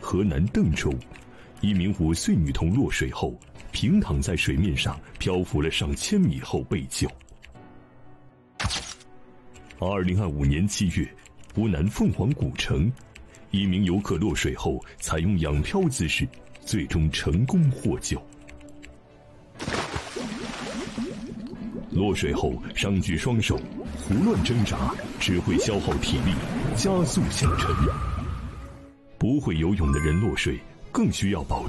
河南邓州，一名5岁女童落水后，平躺在水面上漂浮了上千米后被救。2025年7月，湖南凤凰古城，一名游客落水后采用仰漂姿势，最终成功获救。落水后上举双手，胡乱挣扎只会消耗体力，加速下沉。不会游泳的人落水更需要保